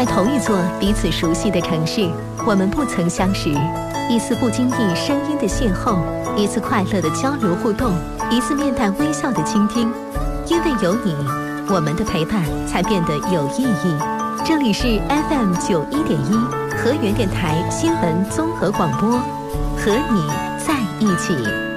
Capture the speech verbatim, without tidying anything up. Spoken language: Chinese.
在同一座彼此熟悉的城市，我们不曾相识。一次不经意声音的邂逅，一次快乐的交流互动，一次面带微笑的倾听。因为有你，我们的陪伴才变得有意义。这里是 F M 九一点一河源电台新闻综合广播，和你在一起。